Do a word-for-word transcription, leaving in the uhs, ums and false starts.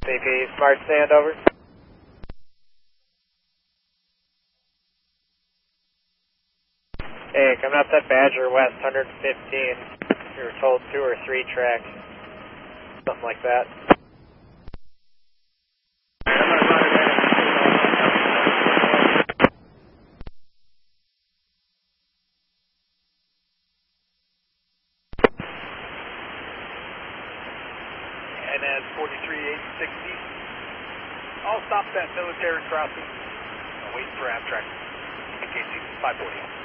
C P, smart stand over. Hey, coming up that Badger West one fifteen. You were told two or three tracks. Something like that. And then forty-three eight sixty. I'll stop that military crossing. I'm waiting for Amtrak. K C five forty.